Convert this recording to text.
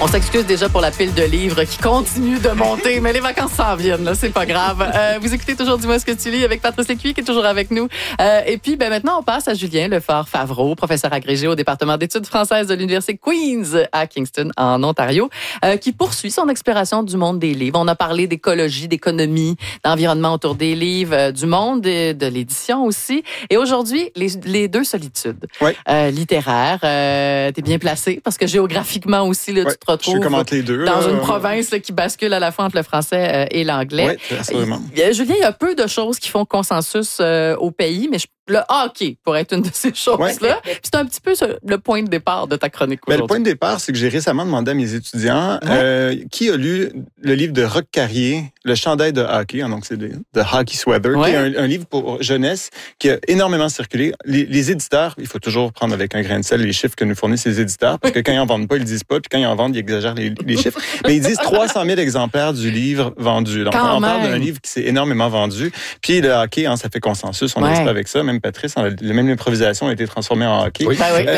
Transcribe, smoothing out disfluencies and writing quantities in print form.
On s'excuse déjà pour la pile de livres qui continue de monter, mais les vacances s'en viennent, là, c'est pas grave. Vous écoutez toujours Dis-moi ce que tu lis avec Patrice Lécuyer qui est toujours avec nous. Et puis, maintenant, on passe à Julien Lefort-Favreau, professeur agrégé au département d'études françaises de l'Université Queen's à Kingston, en Ontario, qui poursuit son exploration du monde des livres. On a parlé d'écologie, d'économie, d'environnement autour des livres, du monde de l'édition aussi. Et aujourd'hui, les deux solitudes. Oui. Littéraires, t'es bien placé parce que géographiquement aussi, là, tu te retrouves les deux, dans une province là, qui bascule à la fois entre le français et l'anglais. Oui, absolument. Julien, il y a peu de choses qui font consensus au pays, mais le hockey pourrait être une de ces choses-là. Puis c'est un petit peu le point de départ de ta chronique aujourd'hui. Le point de départ, c'est que j'ai récemment demandé à mes étudiants qui a lu le livre de Roch Carrier, Le chandail de hockey, donc c'est The Hockey Sweater, qui est un livre pour jeunesse qui a énormément circulé. Les éditeurs, il faut toujours prendre avec un grain de sel les chiffres que nous fournissent les éditeurs, parce que quand ils en vendent pas, ils le disent pas, puis quand ils en vendent, ils exagèrent les chiffres. Mais ils disent 300 000 exemplaires du livre vendu. Donc, on parle d'un livre qui s'est énormément vendu. Puis le hockey, ça fait consensus, on reste pas avec ça. Même Patrice, même l'improvisation a été transformée en hockey. Oui.